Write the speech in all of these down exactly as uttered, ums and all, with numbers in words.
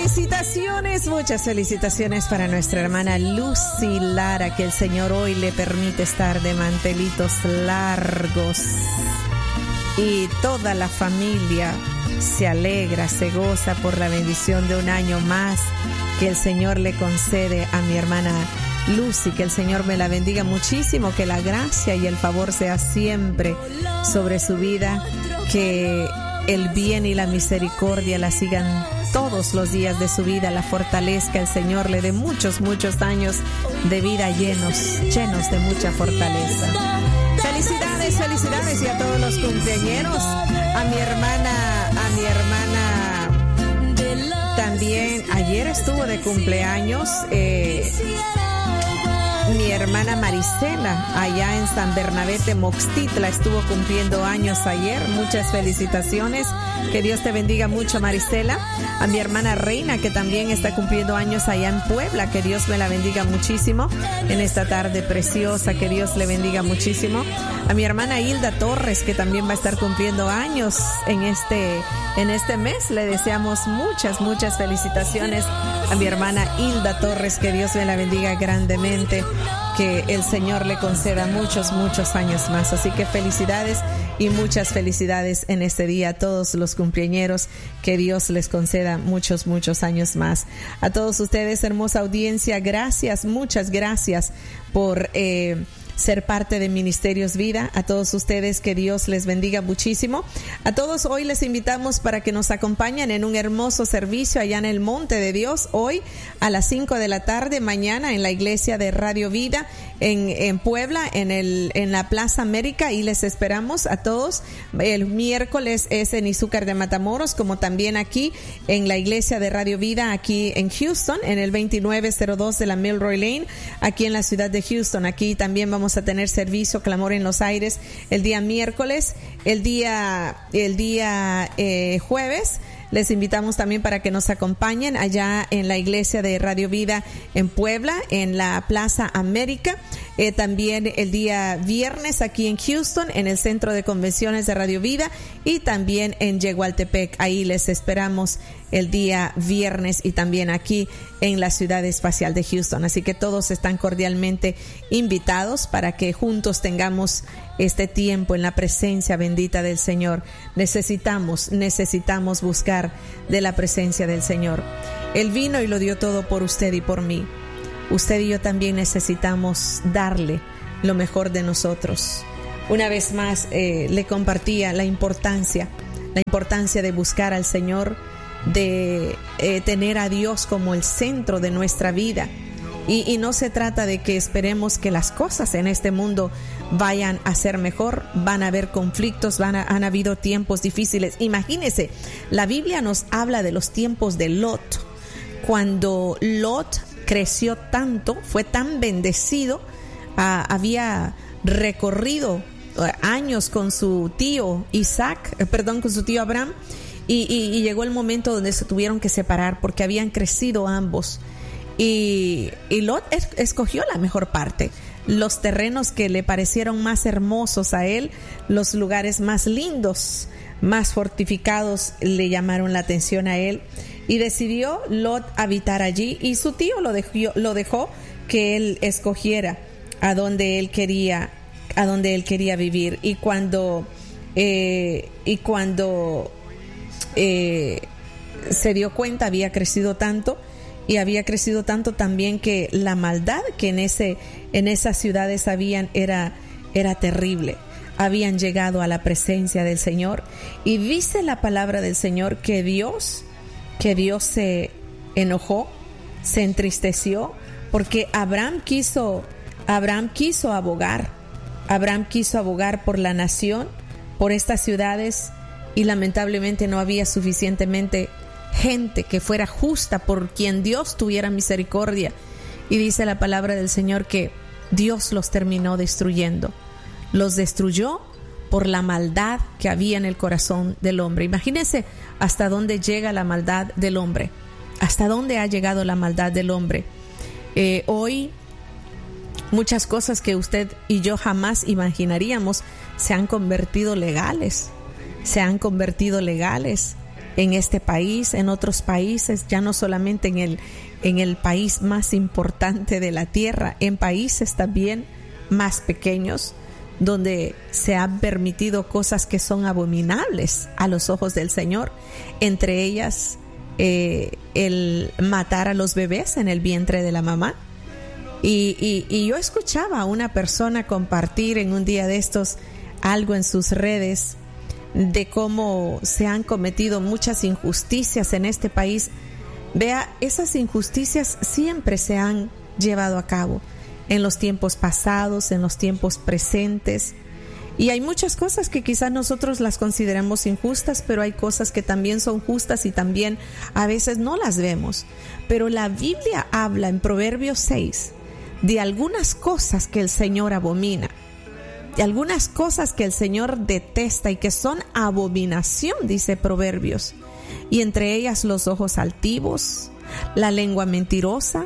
Felicitaciones, muchas felicitaciones para nuestra hermana Lucy Lara, que el Señor hoy le permite estar de mantelitos largos. Y toda la familia se alegra, se goza por la bendición de un año más que el Señor le concede a mi hermana Lucy. Que el Señor me la bendiga muchísimo, que la gracia y el favor sea siempre sobre su vida, que el bien y la misericordia la sigan todos los días de su vida, la fortalezca el Señor, le dé muchos, muchos años de vida llenos, llenos de mucha fortaleza. Felicidades, felicidades, y a todos los cumpleañeros, a mi hermana, a mi hermana también, ayer estuvo de cumpleaños, eh, mi hermana Marisela, allá en San Bernabé de Moxtitla, estuvo cumpliendo años ayer. Muchas felicitaciones. Que Dios te bendiga mucho, Marisela. A mi hermana Reina, que también está cumpliendo años allá en Puebla. Que Dios me la bendiga muchísimo en esta tarde preciosa. Que Dios le bendiga muchísimo. A mi hermana Hilda Torres, que también va a estar cumpliendo años en este, en este mes. Le deseamos muchas, muchas felicitaciones a mi hermana Hilda Torres. Que Dios me la bendiga grandemente. Que el Señor le conceda muchos, muchos años más. Así que felicidades y muchas felicidades en este día a todos los cumpleañeros. Que Dios les conceda muchos, muchos años más. A todos ustedes, hermosa audiencia, gracias, muchas gracias por eh, ser parte de Ministerios Vida. A todos ustedes, que Dios les bendiga muchísimo. A todos hoy les invitamos para que nos acompañen en un hermoso servicio allá en el Monte de Dios, hoy a las cinco de la tarde, mañana en la iglesia de Radio Vida en, en Puebla, en el en la Plaza América, y les esperamos a todos. El miércoles es en Izúcar de Matamoros, como también aquí en la iglesia de Radio Vida aquí en Houston, en el veintinueve cero dos de la Milroy Lane, aquí en la ciudad de Houston. Aquí también vamos a tener servicio Clamor en los Aires el día miércoles. El día el día eh, jueves les invitamos también para que nos acompañen allá en la iglesia de Radio Vida en Puebla, en la Plaza América. Eh, también el día viernes aquí en Houston, en el Centro de Convenciones de Radio Vida, y también en Yegualtepec. Ahí les esperamos el día viernes, y también aquí en la Ciudad Espacial de Houston. Así que todos están cordialmente invitados para que juntos tengamos este tiempo en la presencia bendita del Señor. Necesitamos, necesitamos buscar de la presencia del Señor. Él vino y lo dio todo por usted y por mí. Usted y yo también necesitamos darle lo mejor de nosotros. Una vez más eh, le compartía la importancia, la importancia de buscar al Señor, de eh, tener a Dios como el centro de nuestra vida. Y, y no se trata de que esperemos que las cosas en este mundo vayan a ser mejor. Van a haber conflictos, van a, han habido tiempos difíciles. Imagínense, la Biblia nos habla de los tiempos de Lot. Cuando Lot creció tanto, fue tan bendecido, uh, había recorrido uh, años con su tío Isaac, eh, perdón, con su tío Abraham, y, y, y llegó el momento donde se tuvieron que separar porque habían crecido ambos. Y, y Lot es, escogió la mejor parte, los terrenos que le parecieron más hermosos a él, los lugares más lindos, más fortificados, le llamaron la atención a él. Y decidió Lot habitar allí, y su tío lo dejó, lo dejó que él escogiera a donde él quería, a donde él quería vivir. Y cuando, eh, y cuando eh, se dio cuenta, había crecido tanto, y había crecido tanto también que la maldad que en ese, en esas ciudades habían era, era terrible. Habían llegado a la presencia del Señor, y dice la palabra del Señor que Dios que Dios se enojó, se entristeció, porque Abraham quiso, Abraham quiso abogar, Abraham quiso abogar por la nación, por estas ciudades, y lamentablemente no había suficientemente gente que fuera justa, por quien Dios tuviera misericordia. Y dice la palabra del Señor que Dios los terminó destruyendo, los destruyó por la maldad que había en el corazón del hombre. Imagínense hasta dónde llega la maldad del hombre, hasta dónde ha llegado la maldad del hombre. Eh, hoy muchas cosas que usted y yo jamás imaginaríamos se han convertido legales, se han convertido legales. en este país, en otros países, ya no solamente en el, en el país más importante de la tierra, en países también más pequeños, donde se han permitido cosas que son abominables a los ojos del Señor, entre ellas eh, el matar a los bebés en el vientre de la mamá. Y, y, y yo escuchaba a una persona compartir en un día de estos algo en sus redes de cómo se han cometido muchas injusticias en este país. Vea, esas injusticias siempre se han llevado a cabo en los tiempos pasados, en los tiempos presentes. Y hay muchas cosas que quizás nosotros las consideramos injustas, pero hay cosas que también son justas y también a veces no las vemos. Pero la Biblia habla en Proverbios seis de algunas cosas que el Señor abomina, de algunas cosas que el Señor detesta y que son abominación, dice Proverbios. Y entre ellas los ojos altivos, la lengua mentirosa,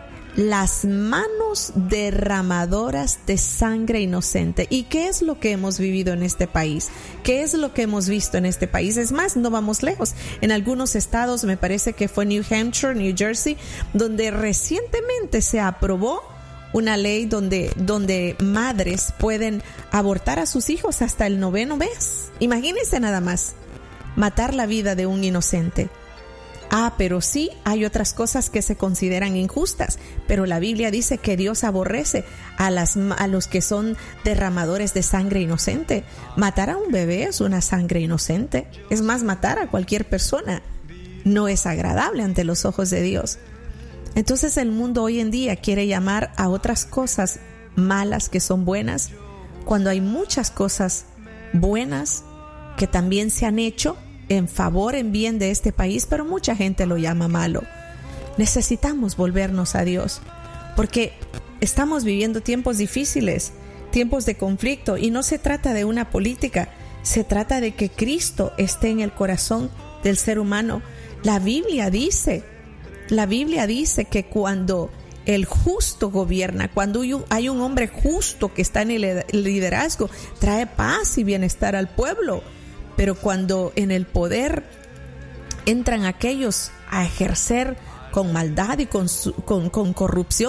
las manos derramadoras de sangre inocente. ¿Y qué es lo que hemos vivido en este país? ¿Qué es lo que hemos visto en este país? Es más, no vamos lejos. En algunos estados, me parece que fue New Hampshire, New Jersey, donde recientemente se aprobó una ley donde, donde madres pueden abortar a sus hijos hasta el noveno mes. Imagínense nada más, matar la vida de un inocente. Ah, pero sí, hay otras cosas que se consideran injustas, pero la Biblia dice que Dios aborrece a, las, a los que son derramadores de sangre inocente. Matar a un bebé es una sangre inocente. Es más, matar a cualquier persona no es agradable ante los ojos de Dios. Entonces el mundo hoy en día quiere llamar a otras cosas malas que son buenas, cuando hay muchas cosas buenas que también se han hecho en favor, en bien de este país, pero mucha gente lo llama malo. Necesitamos volvernos a Dios, porque estamos viviendo tiempos difíciles, tiempos de conflicto, y no se trata de una política, se trata de que Cristo esté en el corazón del ser humano. La Biblia dice, la Biblia dice que cuando el justo gobierna, cuando hay un hombre justo que está en el liderazgo, trae paz y bienestar al pueblo. Pero cuando en el poder entran aquellos a ejercer con maldad y con, con, con corrupción,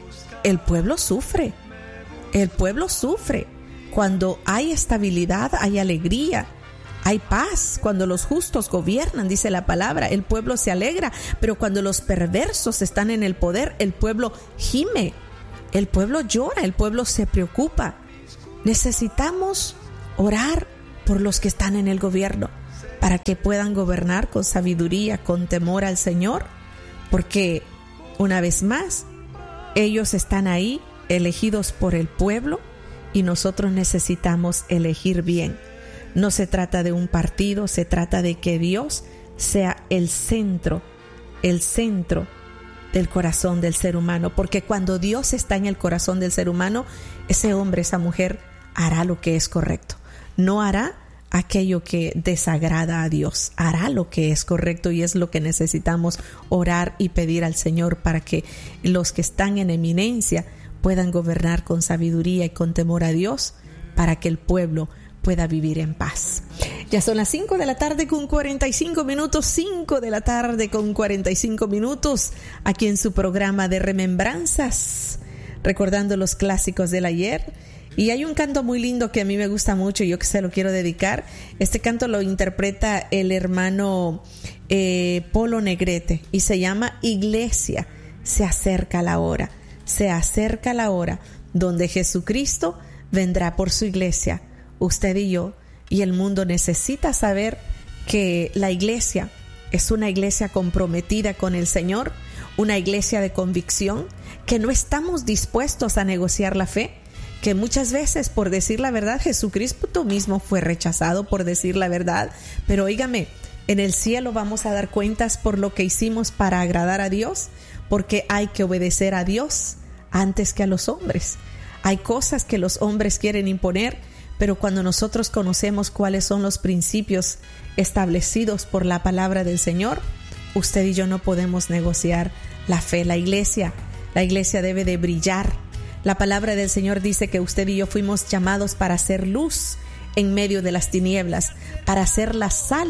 el pueblo sufre. El pueblo sufre. Cuando hay estabilidad, hay alegría, hay paz. Cuando los justos gobiernan, dice la palabra, el pueblo se alegra. Pero cuando los perversos están en el poder, el pueblo gime, el pueblo llora, el pueblo se preocupa. Necesitamos orar por los que están en el gobierno, para que puedan gobernar con sabiduría, con temor al Señor, porque una vez más, ellos están ahí, elegidos por el pueblo, y nosotros necesitamos elegir bien. No se trata de un partido, se trata de que Dios sea el centro, el centro del corazón del ser humano, porque cuando Dios está en el corazón del ser humano, ese hombre, esa mujer hará lo que es correcto. No hará aquello que desagrada a Dios, hará lo que es correcto, y es lo que necesitamos orar y pedir al Señor, para que los que están en eminencia puedan gobernar con sabiduría y con temor a Dios, para que el pueblo pueda vivir en paz. Ya son las cinco de la tarde con cuarenta y cinco minutos, cinco de la tarde con cuarenta y cinco minutos, aquí en su programa de Remembranzas, recordando los clásicos del ayer. Y hay un canto muy lindo que a mí me gusta mucho y yo que se lo quiero dedicar. Este canto lo interpreta el hermano eh, Polo Negrete y se llama Iglesia, se acerca la hora, se acerca la hora donde Jesucristo vendrá por su iglesia, usted y yo, y el mundo necesita saber que la iglesia es una iglesia comprometida con el Señor, una iglesia de convicción, que no estamos dispuestos a negociar la fe, que muchas veces, por decir la verdad, Jesucristo mismo fue rechazado por decir la verdad, pero óigame, en el cielo vamos a dar cuentas por lo que hicimos para agradar a Dios, porque hay que obedecer a Dios antes que a los hombres. Hay cosas que los hombres quieren imponer, pero cuando nosotros conocemos cuáles son los principios establecidos por la palabra del Señor, usted y yo no podemos negociar la fe. La iglesia, la iglesia debe de brillar. La palabra del Señor dice que usted y yo fuimos llamados para hacer luz en medio de las tinieblas, para hacer la sal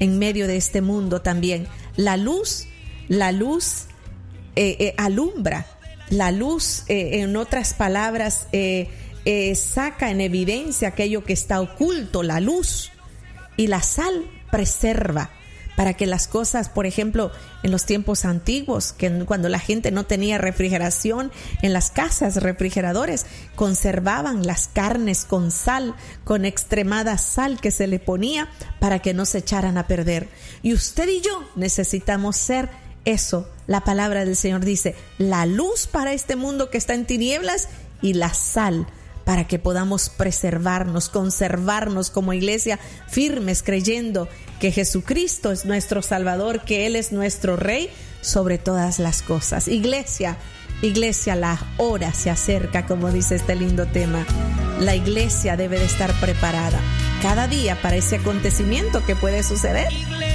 en medio de este mundo también. La luz, la luz eh, eh, alumbra, la luz, eh, en otras palabras, eh, eh, saca en evidencia aquello que está oculto, la luz. Y la sal preserva, para que las cosas, por ejemplo, en los tiempos antiguos, que cuando la gente no tenía refrigeración en las casas, refrigeradores, conservaban las carnes con sal, con extremada sal que se le ponía para que no se echaran a perder. Y usted y yo necesitamos ser eso. La palabra del Señor dice, la luz para este mundo que está en tinieblas y la sal para que podamos preservarnos, conservarnos como iglesia firmes, creyendo que Jesucristo es nuestro Salvador, que Él es nuestro Rey sobre todas las cosas. Iglesia, iglesia, la hora se acerca, como dice este lindo tema. La iglesia debe de estar preparada cada día para ese acontecimiento que puede suceder.